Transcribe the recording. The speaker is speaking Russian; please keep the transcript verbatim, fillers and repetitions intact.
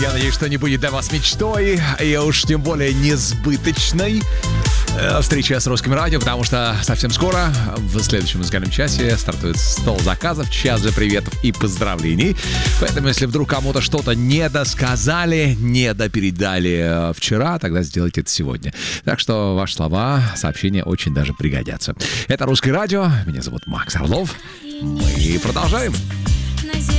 Я надеюсь, что не будет для вас мечтой, и уж тем более несбыточной встреча с Русским радио, потому что совсем скоро, в следующем музыкальном часе, стартует стол заказов, час для приветов и поздравлений. Поэтому, если вдруг кому-то что-то недосказали, недопередали вчера, тогда сделайте это сегодня. Так что ваши слова, сообщения очень даже пригодятся. Это Русское радио. Меня зовут Макс Орлов. Мы продолжаем.